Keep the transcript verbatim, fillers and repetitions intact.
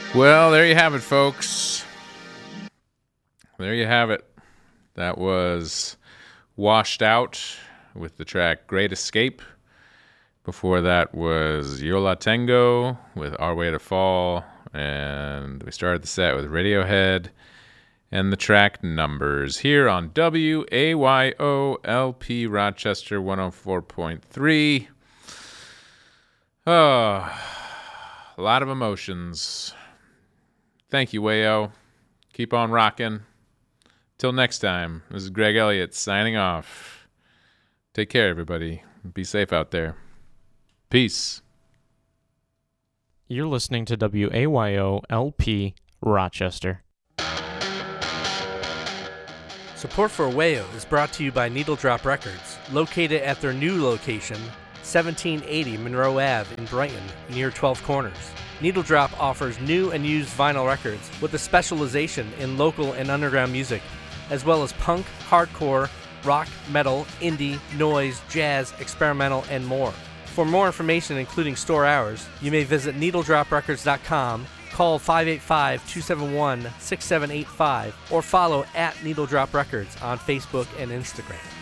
Well, there you have it, folks. There you have it. That was Washed Out with the track Great Escape. Before that was Yo La Tengo with Our Way to Fall. And we started the set with Radiohead and the track Numbers here on W A Y O L P Rochester one oh four point three. Oh, a lot of emotions. Thank you, Wayo. Keep on rocking. Till next time, this is Greg Elliott signing off. Take care, everybody. Be safe out there. Peace. You're listening to W A Y O L P Rochester. Support for Wayo is brought to you by Needle Drop Records, located at their new location, seventeen eighty Monroe Avenue in Brighton, near twelve Corners. Needle Drop offers new and used vinyl records with a specialization in local and underground music, as well as punk, hardcore, rock, metal, indie, noise, jazz, experimental, and more. For more information, including store hours, you may visit needle drop records dot com, call five eight five, two seven one, six seven eight five, or follow at Needle Drop Records on Facebook and Instagram.